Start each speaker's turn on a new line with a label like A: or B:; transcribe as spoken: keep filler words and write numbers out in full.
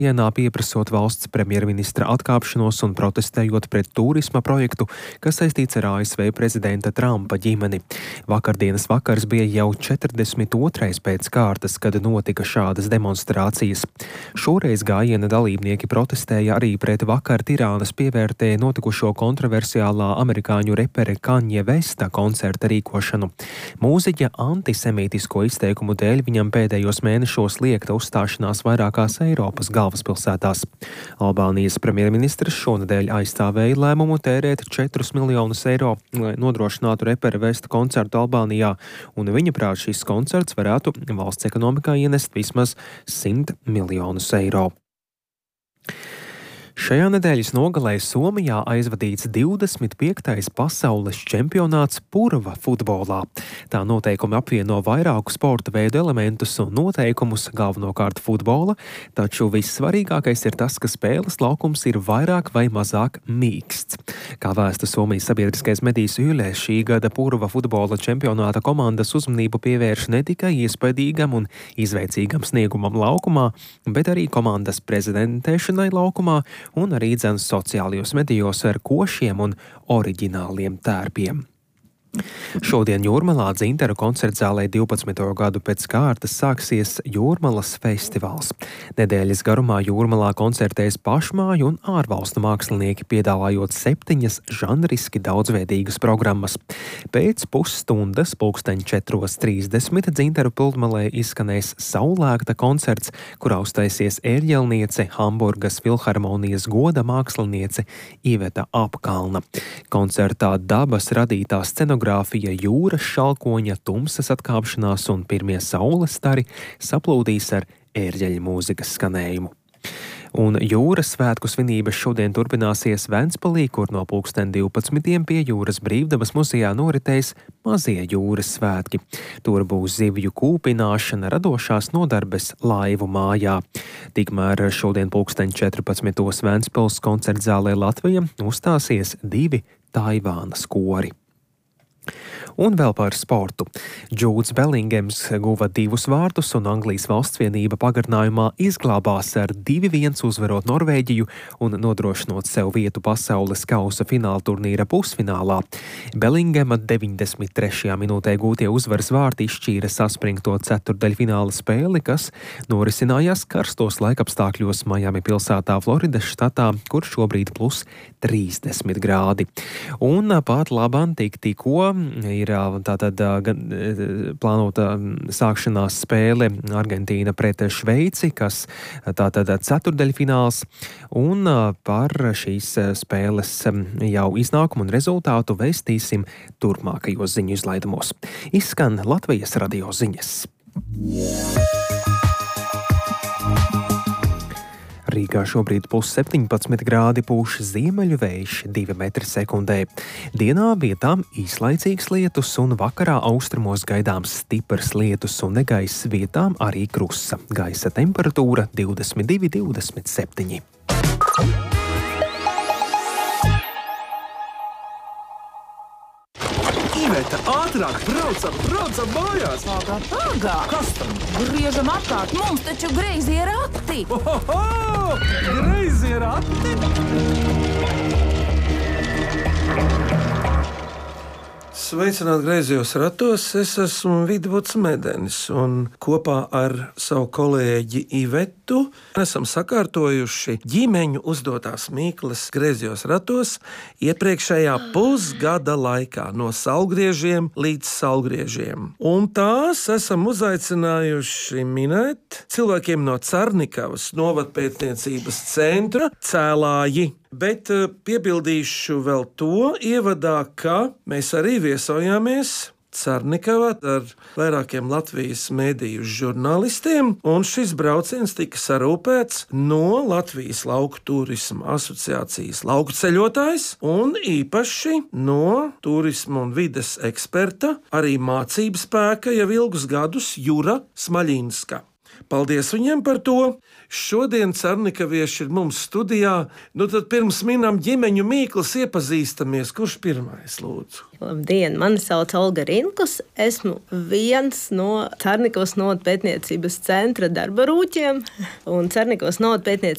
A: Ienā pieprasot valsts premjerministra atkāpšanos un protestējot pret turisma projektu, kas saistīts ar A S V prezidenta Trumpa ģimeni. Vakardienas vakars bija jau četrdesmit otrais pēc kārtas, kad notika šādas demonstrācijas. Šoreiz gājiena dalībnieki protestēja arī pret vakar Tirānas pievērtē notikušo kontroversiālā amerikāņu repere Kanye Westa koncerta rīkošanu. Mūziķa antisemītisko izteikumu dēļ viņam pēdējos mēnešos liekta uzstāšanās vairākās Eiropas galvaspilsētās. Galvaspilsētās. Albānijas premjerministrs šonedēļ aizstāvēja lēmumu tērēt četrus miljonus eiro, lai nodrošinātu repera Vesta koncertu Albānijā, un viņa prāt šis koncerts varētu valsts ekonomikā ienest vismaz simt miljonus eiro. Šajā nedēļas nogalē Somijā aizvadīts divdesmit piektais pasaules čempionāts purva futbolā. Tā noteikumi apvieno vairāku sporta veidu elementus un noteikumus, galvenokārt futbola, taču vissvarīgākais ir tas, ka spēles laukums ir vairāk vai mazāk mīksts. Kā vēsta Somijas sabiedriskais medijs Yle, šī gada purva futbola čempionāta komandas uzmanību pievērš ne tikai iespaidīgam un izveicīgam sniegumam laukumā, bet arī komandas prezentēšanai laukumā un arī dzen sociālajos medijos ar košiem un oriģināliem tērpiem. Šodien Jūrmalā Dzintaru koncertzālē divpadsmito gadu pēc kārtas sāksies Jūrmalas festivāls. Nedēļas garumā Jūrmalā koncertēs pašmāju un ārvalstu mākslinieki, piedāvājot septiņas žanriski daudzveidīgas programmas. Pēc pusstundas pulksteņ četros trīsdesmit Dzintaru Pludmalē izskanēs saulēkta koncerts, kurā uztaisies ērģelniece, Hamburgas filharmonijas goda māksliniece Iveta Apkalna. Koncertā dabas radītā scenogrāfija, jūras šalkoņa, tumsas atkāpšanās un pirmie saules stari saplūdīs ar ērģeļa mūzikas skanējumu. Un jūras svētku svinības šodien turpināsies Ventspilī, kur no pulksten divpadsmitiem pie Jūras brīvdabas muzejā noritēs mazie jūras svētki. Tur būs zivju kūpināšana, radošās nodarbes laivu mājā. Tikmēr šodien pulksten četrpadsmitos Ventspils koncertzālē Latvija uzstāsies divi Taivānas kori. Un vēl par sportu. Džūds Bellingems guva divus vārtus un Anglijas valstsvienība pagarinājumā izglābās ar divi viens uzvarot Norvēģiju un nodrošinot sev vietu pasaules kausa fināla turnīra pusfinālā. Bellingema deviņdesmit trešajā minūtē gūtie uzvaras vārti izšķīra saspringto ceturtdaļfināla spēli, kas norisinājās karstos laikapstākļos Miami pilsētā Floridas štatā, kur šobrīd plus trīsdesmit grādi. Un pat labāk tik tikko ir tātad plānota sākšanās spēle Argentīna pret Šveici, kas tātad ceturtdaļfināls, un par šīs spēles jau iznākumu un rezultātu vēstīsim turpmākajos ziņu izlaidumos. Izskan Latvijas radio ziņas. Rīgā šobrīd plus septiņpadsmit grādi, pūš ziemeļu vējš divi metri sekundē. Dienā vietām īslaicīgs lietus un vakarā austrumos gaidāms stiprs lietus un negaiss, vietām arī krusa. Gaisa temperatūra divdesmit divi, divdesmit septiņi.
B: Iveta, ātrāk, braucam, braucam mājās!
C: Pagā, pagā!
B: Kas tam?
C: Griežam apkārt, mums taču greizi ir rati!
B: Ohoho! Greizi ir rati! Sveicināt griezījos ratos, es esmu Vidvuds Medenis, un kopā ar savu kolēģi Ivetu esam sakārtojuši ģimeņu uzdotās mīklas griezījos ratos iepriekšējā pusgada laikā, no saulgriežiem līdz saulgriežiem. Un tās esam uzaicinājuši minēt cilvēkiem no Carnikavas novadpētniecības centra Cēlāji. Bet piebildīšu vēl to ievadā, ka mēs arī viesojāmies Carnikavā ar vairākiem Latvijas mediju žurnālistiem, un šis brauciens tika sarūpēts no Latvijas Lauku turisma asociācijas lauku ceļotājs un īpaši no turisma un vides eksperta, arī mācību spēka jau ilgus gadus Jura Smaļinska. Paldies viņiem par to! Šodien Carnikavieši ir mums studijā. Nu tad pirms minam ģimeņu mīklas iepazīstamies. Kurš pirmais, lūdzu?
D: Labdien, mani sauc Olga Rinkus. Esmu viens no Carnikavas novada pētniecības centra darba rūķiem. Un Carnikavas novada pētniecības